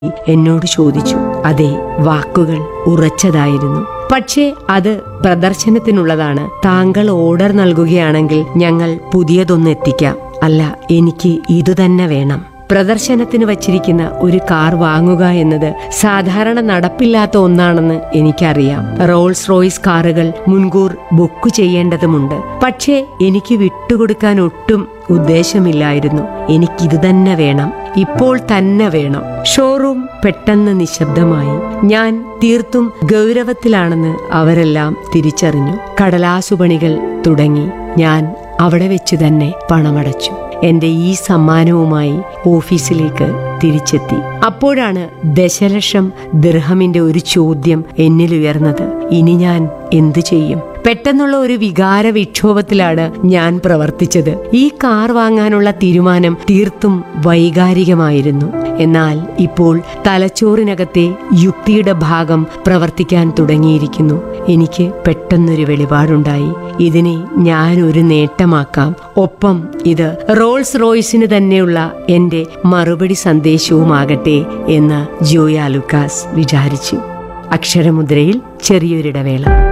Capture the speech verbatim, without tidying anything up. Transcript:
എന്നോട് ചോദിച്ചു. അതെ, വാക്കുകൾ ഉറച്ചതായിരുന്നു. പക്ഷേ അത് പ്രദർശനത്തിനുള്ളതാണ്. താങ്കൾ ഓർഡർ നൽകുകയാണെങ്കിൽ ഞങ്ങൾ പുതിയതൊന്ന് എത്തിക്കാം. അല്ല, എനിക്ക് ഇതുതന്നെ വേണം. പ്രദർശനത്തിന് വച്ചിരിക്കുന്ന ഒരു കാർ വാങ്ങുക എന്നത് സാധാരണ നടപ്പില്ലാത്ത ഒന്നാണെന്ന് എനിക്കറിയാം. റോൾസ് റോയ്സ് കാറുകൾ മുൻകൂർ ബുക്ക് ചെയ്യേണ്ടതുമുണ്ട്. പക്ഷേ എനിക്ക് വിട്ടുകൊടുക്കാൻ ഒട്ടും ഉദ്ദേശമില്ലായിരുന്നു. എനിക്കിത് തന്നെ വേണം, ഇപ്പോൾ തന്നെ വേണം. ഷോറൂം പെട്ടെന്ന് നിശബ്ദമായി. ഞാൻ തീർത്തും ഗൗരവത്തിലാണെന്ന് അവരെല്ലാം തിരിച്ചറിഞ്ഞു. കടലാസുപണികൾ തുടങ്ങി. ഞാൻ അവിടെ വെച്ച് തന്നെ പണമടച്ചു. എന്റെ ഈ സമ്മാനവുമായി ഓഫീസിലേക്ക് തിരിച്ചെത്തി. അപ്പോഴാണ് ദശലക്ഷം ദിർഹമിന്റെ ഒരു ചോദ്യം എന്നിലുയർന്നത്. ഇനി ഞാൻ എന്തു ചെയ്യും? പെട്ടെന്നുള്ള ഒരു വികാര വിക്ഷോഭത്തിലാണ് ഞാൻ പ്രവർത്തിച്ചത്. ഈ കാർ വാങ്ങാനുള്ള തീരുമാനം തീർത്തും വൈകാരികമായിരുന്നു. എന്നാൽ ഇപ്പോൾ തലച്ചോറിനകത്തെ യുക്തിയുടെ ഭാഗം പ്രവർത്തിക്കാൻ തുടങ്ങിയിരിക്കുന്നു. എനിക്ക് പെട്ടെന്നൊരു വെളിപാടുണ്ടായി. ഇതിനെ ഞാൻ ഒരു നേട്ടമാക്കാം. ഒപ്പം ഇത് റോൾസ് റോയ്സിന് തന്നെയുള്ള എന്റെ മറുപടി സന്ദേശവുമാകട്ടെ എന്ന് ജോയ ലൂക്കാസ് വിചാരിച്ചു. അക്ഷരമുദ്രയിൽ ചെറിയൊരിടവേള.